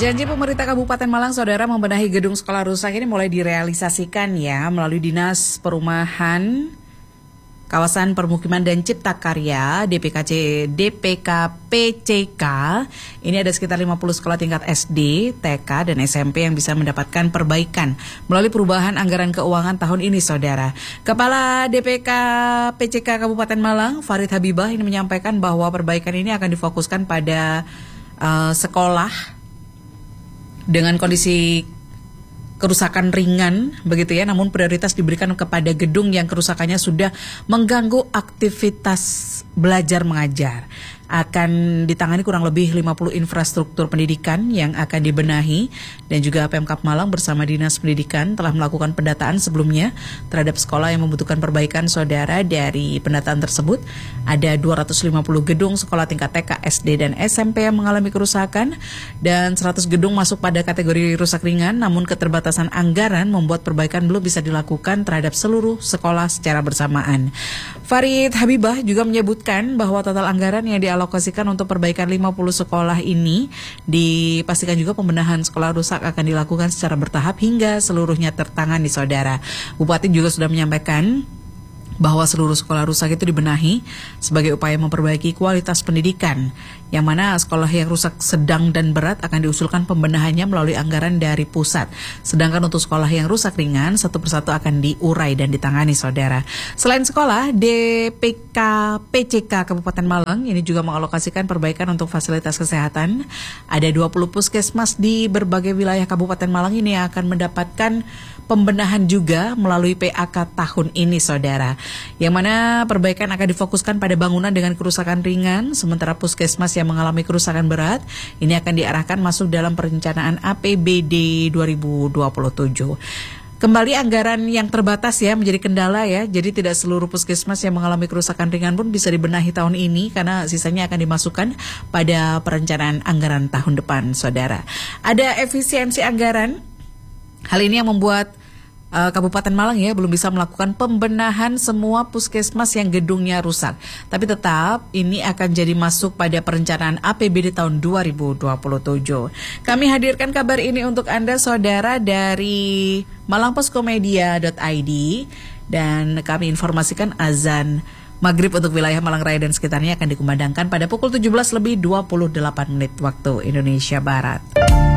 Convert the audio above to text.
Janji pemerintah Kabupaten Malang, Saudara, membenahi gedung sekolah rusak ini mulai direalisasikan ya melalui Dinas Perumahan, Kawasan Permukiman dan Cipta Karya DPKPCK. Ini ada sekitar 50 sekolah tingkat SD, TK, dan SMP yang bisa mendapatkan perbaikan melalui perubahan anggaran keuangan tahun ini, Saudara. Kepala DPKPCK Kabupaten Malang, Farid Habibah, ini menyampaikan bahwa perbaikan ini akan difokuskan pada sekolah dengan kondisi kerusakan ringan begitu ya, namun prioritas diberikan kepada gedung yang kerusakannya sudah mengganggu aktivitas belajar mengajar. Akan ditangani kurang lebih 50 infrastruktur pendidikan yang akan dibenahi, dan juga Pemkab Malang bersama Dinas Pendidikan telah melakukan pendataan sebelumnya terhadap sekolah yang membutuhkan perbaikan, Saudara. Dari pendataan tersebut ada 250 gedung sekolah tingkat TK, SD, dan SMP yang mengalami kerusakan, dan 100 gedung masuk pada kategori rusak ringan, namun keterbatasan anggaran membuat perbaikan belum bisa dilakukan terhadap seluruh sekolah secara bersamaan. Farid Habibah juga menyebutkan bahwa total anggaran yang dialokasikan untuk perbaikan 50 sekolah ini dipastikan juga pembenahan sekolah rusak akan dilakukan secara bertahap hingga seluruhnya tertangani, Saudara. Bupati juga sudah menyampaikan bahwa seluruh sekolah rusak itu dibenahi sebagai upaya memperbaiki kualitas pendidikan, yang mana sekolah yang rusak sedang dan berat akan diusulkan pembenahannya melalui anggaran dari pusat. Sedangkan untuk sekolah yang rusak ringan, satu persatu akan diurai dan ditangani, Saudara. Selain sekolah, DPKPCK Kabupaten Malang ini juga mengalokasikan perbaikan untuk fasilitas kesehatan. Ada 20 puskesmas di berbagai wilayah Kabupaten Malang ini yang akan mendapatkan pembenahan juga melalui PAK tahun ini, Saudara. Yang mana perbaikan akan difokuskan pada bangunan dengan kerusakan ringan, sementara puskesmas yang mengalami kerusakan berat ini akan diarahkan masuk dalam perencanaan APBD 2027. Kembali anggaran yang terbatas ya menjadi kendala ya. Jadi tidak seluruh puskesmas yang mengalami kerusakan ringan pun bisa dibenahi tahun ini, karena sisanya akan dimasukkan pada perencanaan anggaran tahun depan, Saudara. Ada efisiensi anggaran. Hal ini yang membuat Kabupaten Malang ya belum bisa melakukan pembenahan semua puskesmas yang gedungnya rusak. Tapi tetap ini akan jadi masuk pada perencanaan APBD tahun 2027. Kami hadirkan kabar ini untuk Anda, Saudara, dari malangposkomedia.id, dan kami informasikan azan Maghrib untuk wilayah Malang Raya dan sekitarnya akan dikumandangkan pada pukul 17:28 waktu Indonesia Barat.